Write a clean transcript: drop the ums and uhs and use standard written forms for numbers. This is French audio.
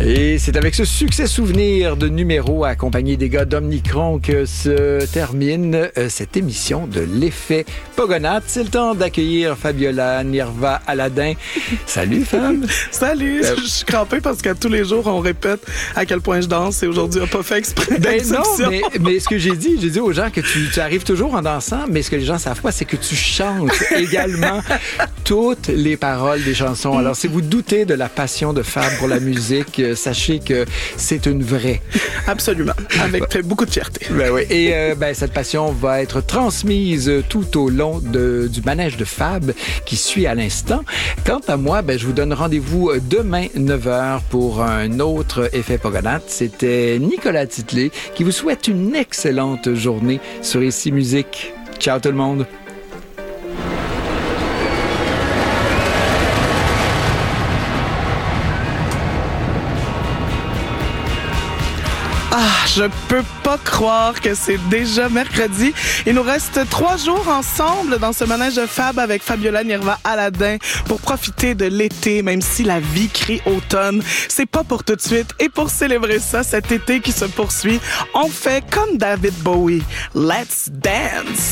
Et c'est avec ce succès souvenir de numéro accompagné des gars d'Omnicron que se termine cette émission de l'effet Pogonates. C'est le temps d'accueillir Fabiola Nirva Aladin. Salut, Fab. Salut. Je suis crampée parce que tous les jours, on répète à quel point je danse et aujourd'hui, on n'a pas fait exprès. Ben non, mais ce que j'ai dit aux gens que tu arrives toujours en dansant, mais ce que les gens savent pas, c'est que tu chantes également toutes les paroles des chansons. Alors, si vous doutez de la passion de Fab pour la musique, sachez que c'est une vraie. Absolument. Avec beaucoup de fierté. Ben oui. Et cette passion va être transmise tout au long du manège de Fab qui suit à l'instant. Quant à moi, je vous donne rendez-vous demain 9h pour un autre effet Pogonates. C'était Nicolas Titley qui vous souhaite une excellente journée sur Ici Musique. Ciao tout le monde. Je peux pas croire que c'est déjà mercredi. Il nous reste 3 jours ensemble dans ce manège de Fab avec Fabiola Nirva Aladin pour profiter de l'été, même si la vie crie automne. C'est pas pour tout de suite. Et pour célébrer ça, cet été qui se poursuit, on fait comme David Bowie. Let's dance!